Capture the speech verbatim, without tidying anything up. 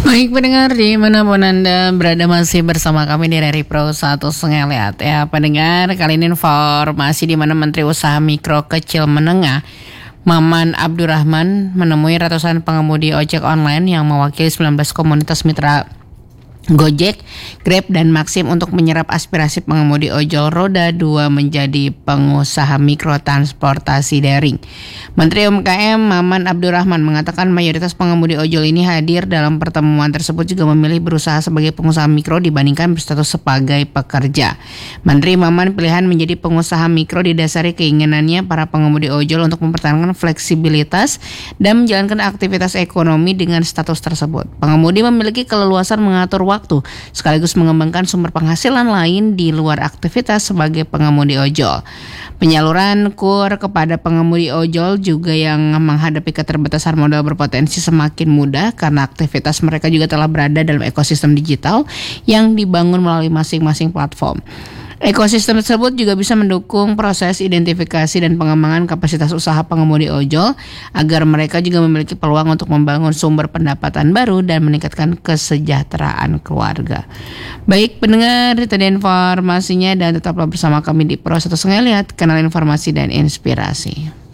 Baik pendengar dimanapun Anda berada masih bersama kami di Reri Pro satu Lihat ya pendengar, kali ini informasi di mana Menteri Usaha Mikro Kecil Menengah Maman Abdurrahman menemui ratusan pengemudi ojek online yang mewakili sembilan belas komunitas mitra Gojek, Grab, dan Maxim untuk menyerap aspirasi pengemudi ojol roda dua menjadi pengusaha mikro transportasi daring. Menteri U M K M Maman Abdurrahman mengatakan mayoritas pengemudi ojol ini hadir dalam pertemuan tersebut juga memilih berusaha sebagai pengusaha mikro dibandingkan berstatus sebagai pekerja. Menteri Maman pilihan menjadi pengusaha mikro didasari keinginannya para pengemudi ojol untuk mempertahankan fleksibilitas dan menjalankan aktivitas ekonomi dengan status tersebut. Pengemudi memiliki keleluasan mengatur waktu waktu, sekaligus mengembangkan sumber penghasilan lain di luar aktivitas sebagai pengemudi ojol. Penyaluran kur kepada pengemudi ojol juga yang menghadapi keterbatasan modal berpotensi semakin mudah karena aktivitas mereka juga telah berada dalam ekosistem digital yang dibangun melalui masing-masing platform. Ekosistem tersebut juga bisa mendukung proses identifikasi dan pengembangan kapasitas usaha pengemudi ojol agar mereka juga memiliki peluang untuk membangun sumber pendapatan baru dan meningkatkan kesejahteraan keluarga. Baik pendengar, tadi informasinya dan tetaplah bersama kami di Pro satu Lihat, kanal informasi dan inspirasi.